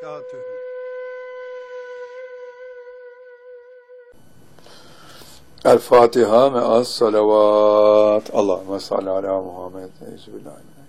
وبركاته. El Fatiha me'as salavat. Allahümme salli ala Muhammed. Euzubillahimineşşeytanirracim.